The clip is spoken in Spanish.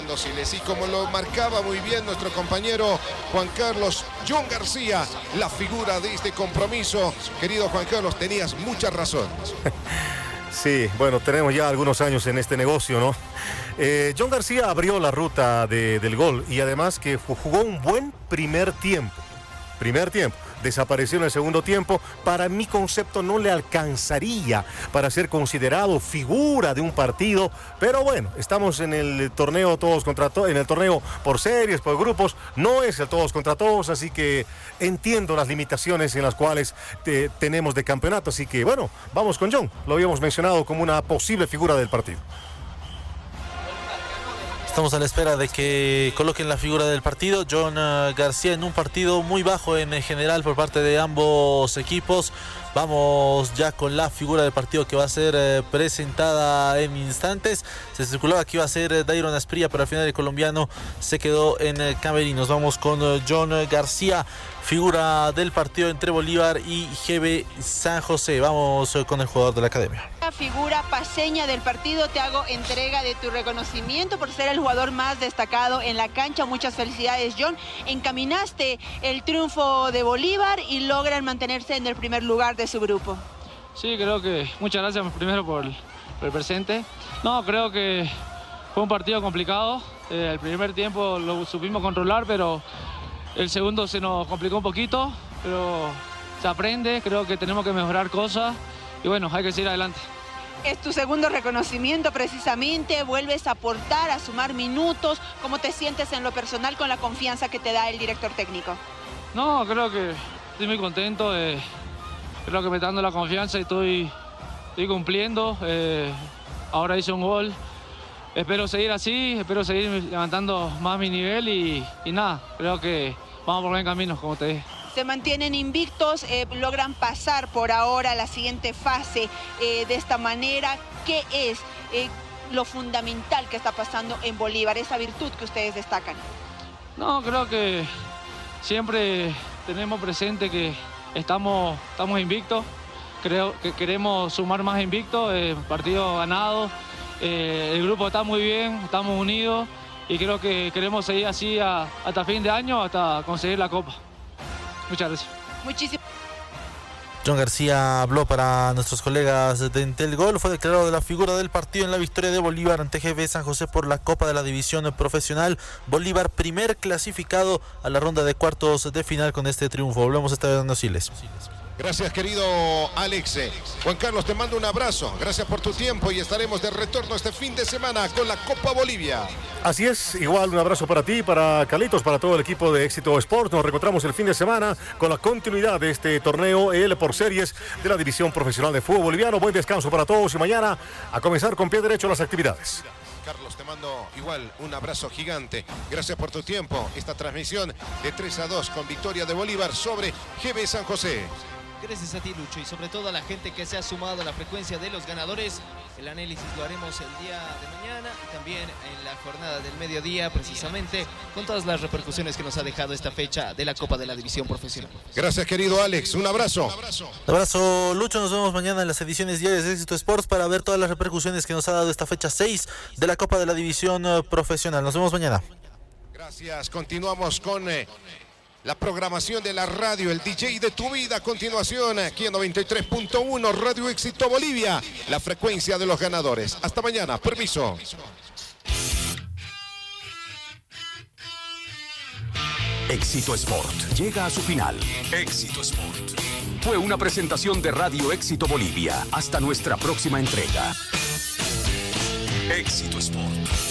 Fernando Siles. Y como lo marcaba muy bien nuestro compañero Juan Carlos, John García, la figura de este compromiso. Querido Juan Carlos, tenías muchas razones. Sí, bueno, tenemos ya algunos años en este negocio, ¿no? John García abrió la ruta del gol y además que jugó un buen primer tiempo. Desapareció en el segundo tiempo. Para mi concepto no le alcanzaría para ser considerado figura de un partido, pero bueno, estamos en el torneo todos contra todos, en el torneo por series, por grupos, no es el todos contra todos, así que entiendo las limitaciones en las cuales tenemos de campeonato, así que bueno, vamos con John, lo habíamos mencionado como una posible figura del partido. Estamos a la espera de que coloquen la figura del partido. John García en un partido muy bajo en general por parte de ambos equipos. Vamos ya con la figura del partido que va a ser presentada en instantes. Se circulaba que iba a ser Dairon Asprilla, pero al final el colombiano se quedó en camerinos. Vamos con John García, figura del partido entre Bolívar y GB San José. Vamos con el jugador de la academia. La figura paseña del partido, te hago entrega de tu reconocimiento por ser el jugador más destacado en la cancha. Muchas felicidades, John. Encaminaste el triunfo de Bolívar y logran mantenerse en el primer lugar de su grupo. Sí, creo que muchas gracias primero por el presente. No, creo que fue un partido complicado. El primer tiempo lo supimos controlar, pero el segundo se nos complicó un poquito, pero se aprende, creo que tenemos que mejorar cosas y bueno, hay que seguir adelante. Es tu segundo reconocimiento precisamente, vuelves a aportar, a sumar minutos. ¿Cómo te sientes en lo personal con la confianza que te da el director técnico? No, creo que estoy muy contento, creo que me está dando la confianza y estoy cumpliendo. Ahora hice un gol, espero seguir así, espero seguir levantando más mi nivel y nada, creo que vamos por buen camino, como te dije. Se mantienen invictos, logran pasar por ahora a la siguiente fase de esta manera. ¿Qué es lo fundamental que está pasando en Bolívar, esa virtud que ustedes destacan? No, creo que siempre tenemos presente que estamos invictos. Creo que queremos sumar más invictos, partido ganado. El grupo está muy bien, estamos unidos y creo que queremos seguir así hasta fin de año, hasta conseguir la Copa. Muchas gracias. Muchísimas. John García habló para nuestros colegas de Entel Gol. Fue declarado de la figura del partido en la victoria de Bolívar ante GB San José por la Copa de la División Profesional. Bolívar, primer clasificado a la ronda de cuartos de final con este triunfo. Volvemos a estar en Siles. Gracias, querido Alex. Juan Carlos, te mando un abrazo. Gracias por tu tiempo y estaremos de retorno este fin de semana con la Copa Bolivia. Así es, igual un abrazo para ti, para Carlitos, para todo el equipo de Éxito Sport. Nos reencontramos el fin de semana con la continuidad de este torneo EL por series de la División Profesional de Fútbol Boliviano. Buen descanso para todos y mañana a comenzar con pie derecho las actividades. Carlos, te mando igual un abrazo gigante. Gracias por tu tiempo. Esta transmisión de 3-2 con victoria de Bolívar sobre GB San José. Gracias a ti, Lucho, y sobre todo a la gente que se ha sumado a la frecuencia de los ganadores. El análisis lo haremos el día de mañana y también en la jornada del mediodía, precisamente, con todas las repercusiones que nos ha dejado esta fecha de la Copa de la División Profesional. Gracias, querido Alex. Un abrazo. Un abrazo, Lucho. Nos vemos mañana en las ediciones diarias de Éxito Sports para ver todas las repercusiones que nos ha dado esta fecha 6 de la Copa de la División Profesional. Nos vemos mañana. Gracias. Continuamos con la programación de la radio, el DJ de tu vida. A continuación, aquí en 93.1 Radio Éxito Bolivia, la frecuencia de los ganadores. Hasta mañana. Permiso. Éxito Sport llega a su final. Éxito Sport fue una presentación de Radio Éxito Bolivia. Hasta nuestra próxima entrega. Éxito Sport.